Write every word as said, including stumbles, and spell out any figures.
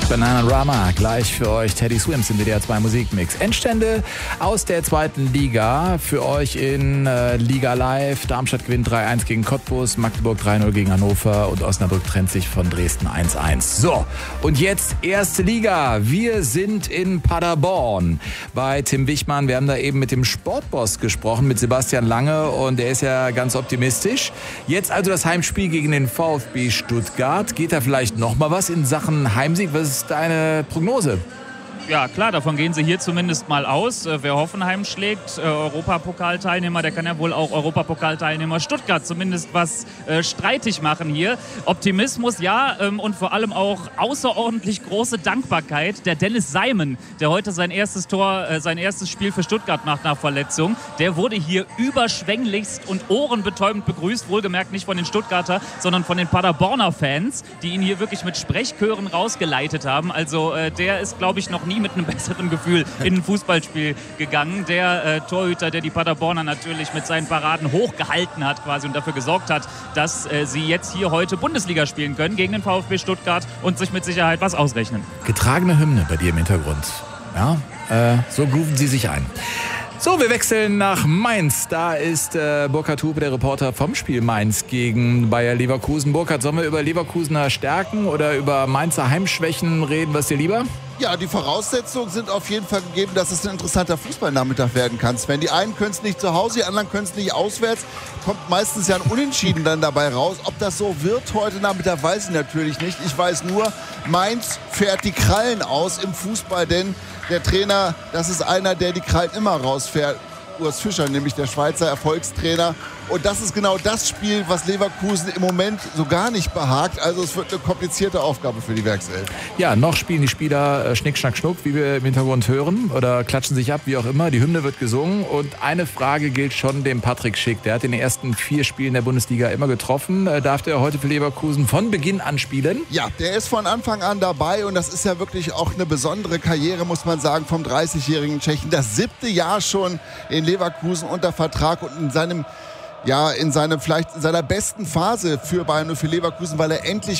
Bananarama. Gleich für euch Teddy Swims im W D R zwei Musikmix. Endstände aus der zweiten Liga für euch in äh, Liga Live. Darmstadt gewinnt drei eins gegen Cottbus, Magdeburg drei null gegen Hannover und Osnabrück trennt sich von Dresden eins eins. So, und jetzt erste Liga. Wir sind in Paderborn bei Tim Wichmann. Wir haben da eben mit dem Sportboss gesprochen, mit Sebastian Lange, und der ist ja ganz optimistisch. Jetzt also das Heimspiel gegen den VfB Stuttgart. Geht da vielleicht noch mal was in Sachen Heimsieg? Was ist deine Prognose? Ja, klar, davon gehen sie hier zumindest mal aus. Wer Hoffenheim schlägt, äh, Europapokalteilnehmer, der kann ja wohl auch Europapokalteilnehmer Stuttgart zumindest was äh, streitig machen hier. Optimismus, ja, ähm, und vor allem auch außerordentlich große Dankbarkeit. Der Dennis Seimen, der heute sein erstes Tor, äh, sein erstes Spiel für Stuttgart macht nach Verletzung, der wurde hier überschwänglichst und ohrenbetäubend begrüßt. Wohlgemerkt nicht von den Stuttgarter, sondern von den Paderborner Fans, die ihn hier wirklich mit Sprechchören rausgeleitet haben. Also äh, der ist, glaube ich, noch nie mit einem besseren Gefühl in ein Fußballspiel gegangen. Der äh, Torhüter, der die Paderborner natürlich mit seinen Paraden hochgehalten hat quasi und dafür gesorgt hat, dass äh, sie jetzt hier heute Bundesliga spielen können gegen den VfB Stuttgart und sich mit Sicherheit was ausrechnen. Getragene Hymne bei dir im Hintergrund. Ja, äh, so grooven sie sich ein. So, wir wechseln nach Mainz. Da ist äh, Burkhard Hupe, der Reporter vom Spiel Mainz gegen Bayer Leverkusen. Burkhard, sollen wir über Leverkusener Stärken oder über Mainzer Heimschwächen reden? Was dir lieber? Ja, die Voraussetzungen sind auf jeden Fall gegeben, dass es ein interessanter Fußballnachmittag werden kann. Wenn die einen können es nicht zu Hause, die anderen können es nicht auswärts, kommt meistens ja ein Unentschieden dann dabei raus. Ob das so wird heute Nachmittag, weiß ich natürlich nicht. Ich weiß nur, Mainz fährt die Krallen aus im Fußball, denn der Trainer, das ist einer, der die Krallen immer rausfährt. Urs Fischer, nämlich der Schweizer Erfolgstrainer. Und das ist genau das Spiel, was Leverkusen im Moment so gar nicht behagt. Also es wird eine komplizierte Aufgabe für die Werkself. Ja, noch spielen die Spieler äh, Schnick, Schnack, Schnuck, wie wir im Hintergrund hören, oder klatschen sich ab, wie auch immer. Die Hymne wird gesungen. Und eine Frage gilt schon dem Patrick Schick. Der hat in den ersten vier Spielen der Bundesliga immer getroffen. Äh, darf der heute für Leverkusen von Beginn an spielen? Ja, der ist von Anfang an dabei. Und das ist ja wirklich auch eine besondere Karriere, muss man sagen, vom dreißigjährigen Tschechen. Das siebte Jahr schon in Leverkusen unter Vertrag und in seinem Ja, in seinem, vielleicht in seiner besten Phase für Bayern und für Leverkusen, weil er endlich